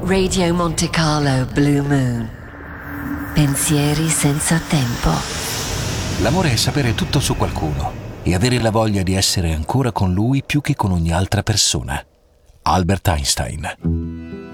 Radio Monte Carlo Blue Moon. Pensieri senza tempo. L'amore è sapere tutto su qualcuno e avere la voglia di essere ancora con lui più che con ogni altra persona. Albert Einstein.